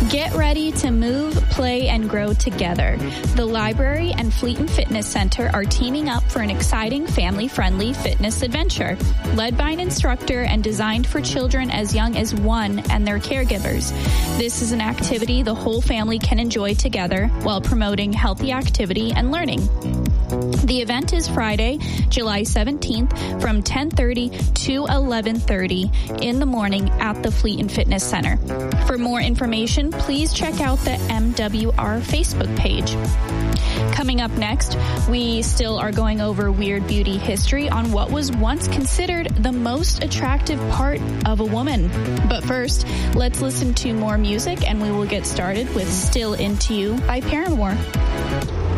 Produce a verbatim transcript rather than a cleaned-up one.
Get ready to move, play, and grow together. The library and Fleeton Fitness Center are teaming up for an exciting family-friendly fitness adventure. Led by an instructor and designed for children as young as one and their caregivers. This is an activity the whole family can enjoy together while promoting healthy activity and learning. The event is Friday, July seventeenth from ten thirty to eleven thirty in the morning at the Fleeton Fitness Center. For more information, please check out the M W R Facebook page. Coming up next, we still are going over Weird Beauty history on what was once considered the most attractive part of a woman. But first, let's listen to more music and we will get started with Still Into You by Paramore.